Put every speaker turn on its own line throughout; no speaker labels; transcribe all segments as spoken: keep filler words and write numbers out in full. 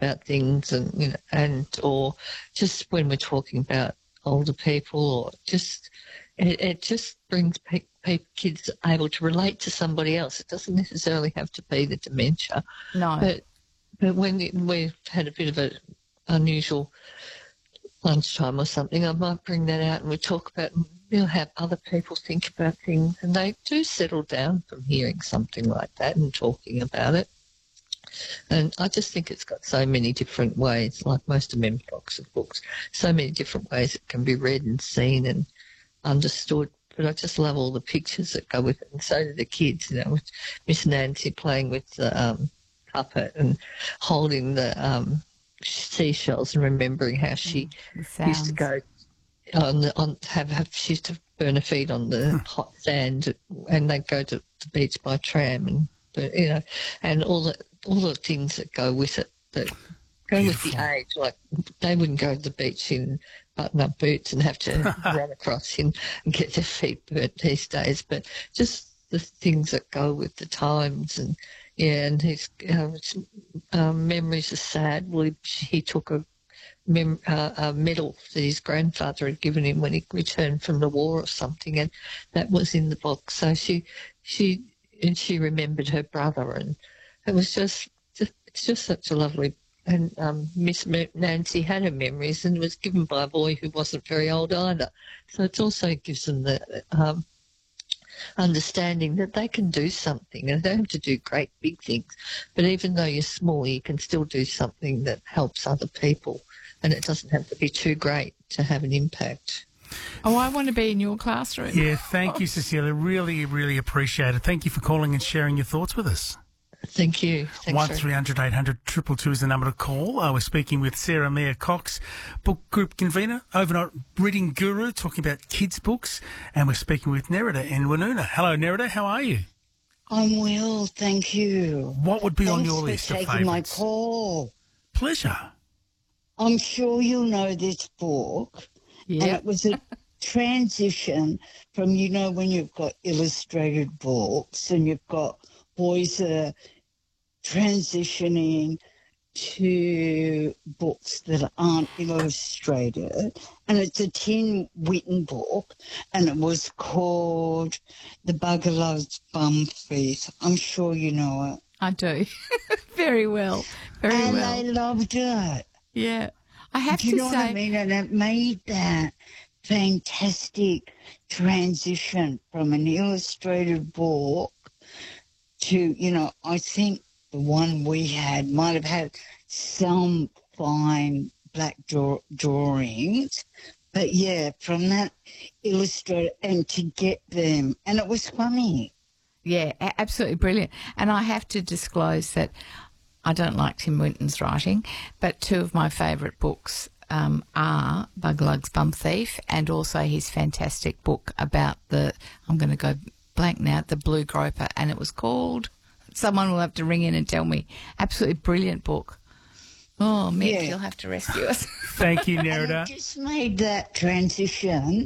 about things, and you know, and or just when we're talking about older people, or just it, it just brings pe- pe- kids able to relate to somebody else. It doesn't necessarily have to be the dementia,
No.
but but when it, we've had a bit of an unusual lunchtime or something, I might bring that out and we talk about, we'll have other people think about things, and they do settle down from hearing something like that and talking about it. And I just think it's got so many different ways, like most of Mem Fox's books, so many different ways it can be read and seen and understood. But I just love all the pictures that go with it, and so do the kids, you know, with Miss Nancy playing with the um, puppet and holding the um, seashells and remembering how she
mm,
used to go on the, on have, have she used to burn her feet on the hot sand, and they'd go to the beach by tram, and you know, and all the all the things that go with it that go
Beautiful.
with the age. Like they wouldn't go to the beach in button-up boots and have to run across and, and get their feet burnt these days, but just the things that go with the times. And yeah, and his um, um, memories are sad. Well, he, he took a, mem- uh, a medal that his grandfather had given him when he returned from the war or something, and that was in the box. So she, she, and she remembered her brother, and it was just, just it's just such a lovely. And um, Miss Nancy had her memories and was given by a boy who wasn't very old either. So it also gives them the um, understanding that they can do something, and they don't have to do great big things. But even though you're small, you can still do something that helps other people, and it doesn't have to be too great to have an impact.
Oh, I want to be in your classroom.
Yeah, thank you, Cecilia. Really, really appreciate it. Thank you for calling and sharing your thoughts with us.
Thank you. Thanks
One
very
three hundred eight hundred two two two is the number to call. Uh, we're speaking with Sarah Mia Cox, book group convener, overnight reading guru, talking about kids' books, and we're speaking with Nerida in Woonona. Hello, Nerida. How are you?
I'm well, thank you.
What would be
Thanks
on your
for
list of
taking
favourites?
my call.
Pleasure.
I'm sure you'll know this book,
Yeah.
and it was a transition from, you know, when you've got illustrated books and you've got boys that are transitioning to books that aren't illustrated, and it's a Tim Whitten book, and it was called The Bugger Loves Bum Feet. I'm sure you know it.
I do. Very well. Very
and
well.
I loved it.
Yeah. I have
Do you
to
know
say,
what I mean? And it made that fantastic transition from an illustrated book to, you know, I think the one we had might have had some fine black draw- drawings, but yeah, from that illustrator, and to get them, and it was funny.
yeah, a- absolutely brilliant. And I have to disclose that I don't like Tim Winton's writing, but two of my favourite books um, are Buggerlug's Bum Thief and also his fantastic book about the, I'm going to go blank now, the Blue Groper, and it was called, someone will have to ring in and tell me, absolutely brilliant book. Oh, Mick,
Yeah.
you'll have to rescue us.
Thank you,
And
Nerida.
it just made that transition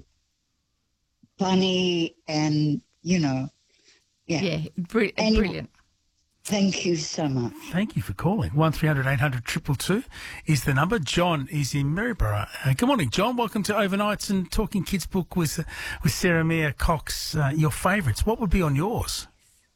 funny and, you know, yeah.
yeah, br-
Anyway.
brilliant.
Thank you so much.
Thank you for calling. One three hundred eight hundred two two two is the number. John is in Maryborough. Uh, good morning, John. Welcome to Overnights and Talking Kids Book with uh, with Sarah Mia Cox. Uh, your favourites. What would be on yours?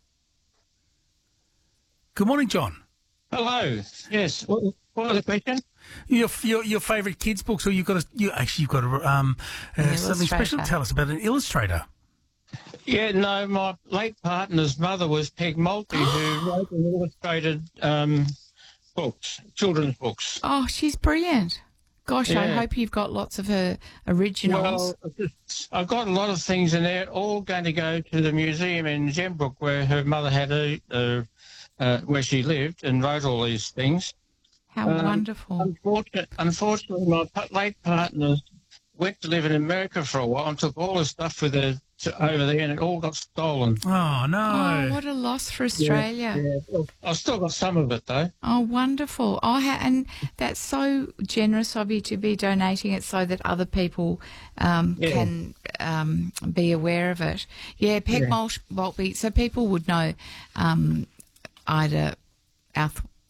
Good morning, John.
Hello. Yes. What, what was the question?
Your your, your favourite kids books, or you've got a, you actually you've got a, um uh,
An
something special to
illustrator.
tell us about an illustrator.
Yeah, no, my late partner's mother was Peg Maltby, who wrote and illustrated um, books, children's books.
Oh, she's brilliant. Gosh, I
Yeah.
hope you've got lots of her originals.
Well, I've got a lot of things in there, all going to go to the museum in Gembrook, where her mother had a, uh, uh, where she lived and wrote all these things.
How
um,
wonderful.
Unfortunately, unfortunately, my pa- late partner went to live in America for a while and took all the stuff with her to over there, and it all got stolen.
Oh no!
Oh, what a loss for Australia.
Yeah, well, I've still got some of it, though.
Oh, wonderful. Oh, ha- and that's so generous of you to be donating it so that other people um,
Yeah.
can um, be aware of it. Yeah, Peg
Yeah.
Mal- Maltby, so people would know um, Ida Outh-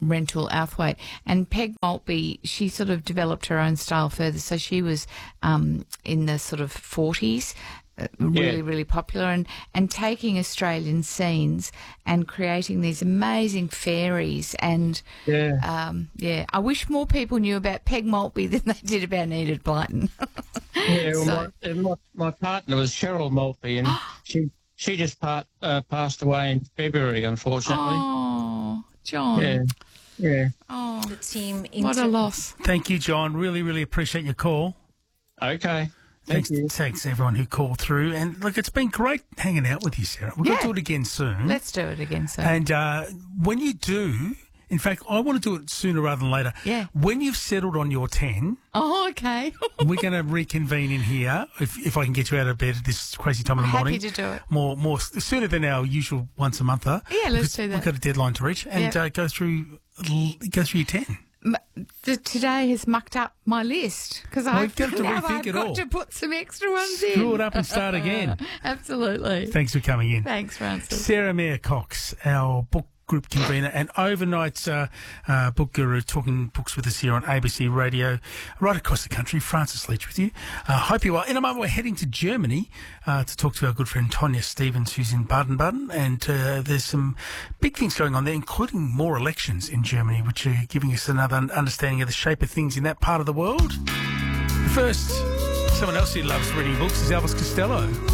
Rentoul Outhwaite. And Peg Maltby, she sort of developed her own style further. So she was um, in the sort of forties, uh, really,
Yeah.
really popular, and, and taking Australian scenes and creating these amazing fairies. And,
Yeah.
um, yeah, I wish more people knew about Peg Maltby than they did about Enid Blyton.
Yeah, well,
So-
my, and my, my partner was Cheryl Maltby, and she she just part, uh, passed away in February, unfortunately.
Oh, John.
Yeah, yeah.
Oh,
The team
what a
into
loss.
Thank you, John. Really, really appreciate your call.
Okay. Thank
Thanks,
you.
thanks everyone who called through. And look, it's been great hanging out with you, Sarah. We're going
Yeah.
to do it again soon.
Let's do it again, sir.
And uh, when you do, in fact, I want to do it sooner rather than later.
Yeah.
When you've settled on your ten,
Oh, okay.
we're going to reconvene in here if, if I can get you out of bed at this crazy time in the
Happy
morning.
to do it.
More, more sooner than our usual once a month.
Yeah, let's
because
do that.
We've got a deadline to reach and
Yeah.
uh, go through go through your ten.
M- the, today has mucked up my list because
Well,
I've,
you've got to
now
rethink
I've
it
got
all.
to put some extra ones in.
Screw it up and start again.
Absolutely.
Thanks for coming in.
Thanks, Francis.
Sarah Mayer Cox, our book group convener and overnight uh, uh, book guru, talking books with us here on A B C Radio, right across the country. Francis Leach with you. Uh, hope you are. In a moment, we're heading to Germany uh, to talk to our good friend Tonya Stevens, who's in Baden-Baden, and uh, there's some big things going on there, including more elections in Germany, which are giving us another understanding of the shape of things in that part of the world. First, someone else who loves reading books is Elvis Costello.